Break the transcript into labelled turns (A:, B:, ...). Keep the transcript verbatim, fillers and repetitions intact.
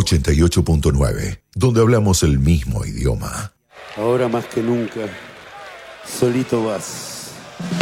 A: ochenta y ocho punto nueve, donde hablamos el mismo idioma.
B: Ahora más que nunca, solito vas.